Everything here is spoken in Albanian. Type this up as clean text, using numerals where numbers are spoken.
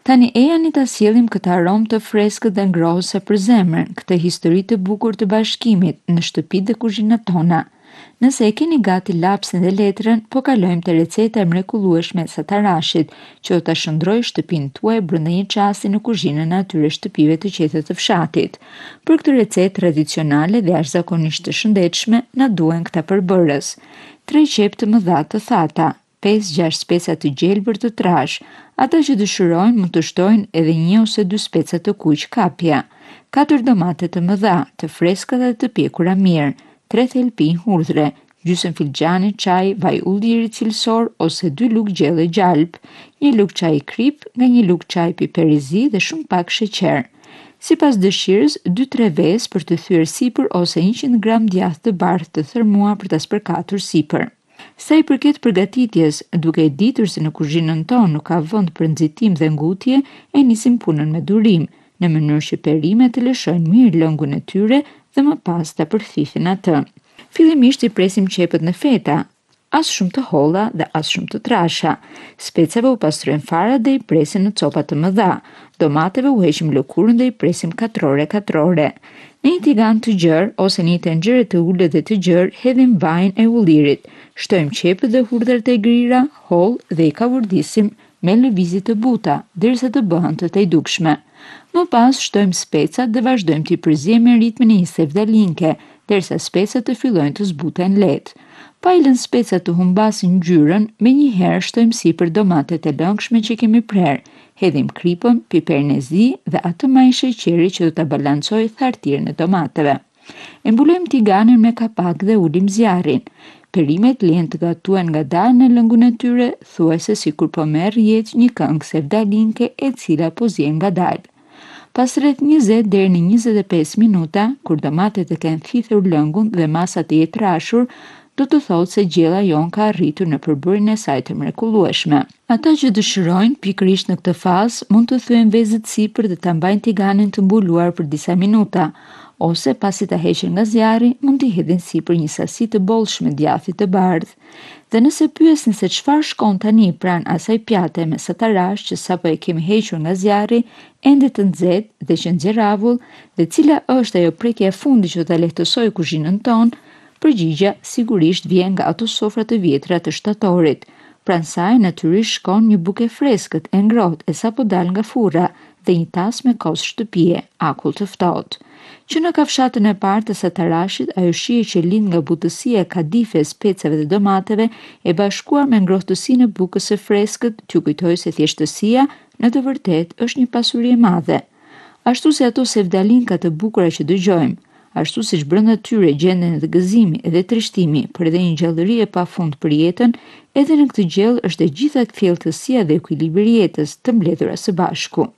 Tani ejani ta sjellim këtë aromë të freskët dhe ngrohëse për zemrën, këtë histori të bukur të bashkimit në shtëpitë dhe kuzhinat tona. Nëse e keni gati lapsin dhe letrën, po kalojmë te receta e mrekullueshme e Satarashit, që do ta shndrojë shtëpinë tuaj brenda një çasti në kuzhinën e atyre shtëpive të qeta të fshatit. Për këtë recetë tradicionale dhe jashtëzakonisht të shëndetshme, na duhen këta përbërës: 3 qepë të mëdha të thata, 5-6 speca të gjelbër të trash. Ata që dëshirojnë mund të shtojnë edhe 1 ose 2 speca të kuq kapja, 4 domate të mëdha, të freska dhe të pjekura mirë, 3 thelpi hudhre, gjysmë filxhani çaj vaj ulliri cilësor ose 2 lugë gjelle gjalp, 1 lugë çaj krip nga 1 lugë çaj piper i zi dhe shumë pak sheqer. Sipas dëshirës, 2-3 vezë për të thyer sipër ose 100 gram djathë të bardhë të thermuar për ta spërkatur sipër. Sa i përket përgatitjes, duke e ditur se në kuzhinën tonë nuk ka vend për nxitim dhe ngutje, e nisim punën me durim, në mënyrë që perimet të lëshojnë mirë lëngun e tyre dhe më pas ta përthithin atë. Fillimisht i presim qepët në feta, as shumë të holla dhe as shumë të trasha. Specave u pastrojmë fara dhe i presim në copa të mëdha. Domateve u heqim lëkurën dhe i presim katrore. Në një tigan të gjerë ose një tenxhere të ulët dhe të gjerë, hedhim vajin e ullirit. Shtojmë qepët dhe hudhrat e grira, holl dhe i kavurdisim me lëvizje të buta, derisa të bëhen të tejdukshme. Më pas shtojmë specat dhe vazhdojmë t'i përzijmë me ritmin e një sevdalinke, derisa specat të fillojnë të zbuten lehtë. Pa i lënë specat të humbasin ngjyrën, menjëherë shtojmë sipër domatet e lëngshme që kemi prerë. Hedhim kripën, piperin e zi dhe atë majë sheqeri që do ta balancojë thartirën e domateve. E mbulojmë tiganin me kapak dhe ulim zjarrin. Perimet lihen të gatuhen ngadalë në lëngun e tyre, thuajse sikur po merr jetë një këngë sevdalinke e cila po zien ngadalë. Pas rreth 20 deri në 25 minuta, kur domatet e kenë thithur lëngun dhe masa të jetë trashur, do të thotë se gjella jon ka arritur në përbërjen e saj të mrekullueshme. Ata që dëshirojnë pikërisht në këtë fazë mund të thyen vezët sipër dhe ta mbajnë tiganin të mbuluar për disa minuta, ose pasi ta heqin nga zjarri, mund t'i hedhin sipër një sasi të bollshme djathi të bardhë. Dhe nëse pyesni se çfarë shkon tani pranë asaj pjate me satarash që sapo e kemi hequr nga zjarri, ende të nxehtë dhe që nxjerr avull, dhe cila është ajo prekja e fundit që do ta lehtësojë kuzhinën tonë, përgjigja sigurisht vjen nga ato sofra të vjetra të shtatorit. Pranë saj natyrisht shkon një bukë freskët e ngrohtë e sapo dal nga furra dhe një tas me kos shtëpie, akull të ftohtë. Që në kafshatën e parë të satarashit, ajo shije që lind nga butësia e kadife e specave dhe domateve e bashkuar me ngrohtësinë e bukës së freskët, t'ju kujtoj se thjeshtësia në të vërtetë është një pasuri e madhe. Ashtu si ato sevdalinka të bukura që dëgjojmë, ashtu siç brenda tyre gjenden edhe gëzimi edhe trishtimi, por edhe një gjallëri e pafund për jetën, edhe në këtë gjellë është e gjitha thellësia dhe ekuilibri i jetës të mbledhura së bashku.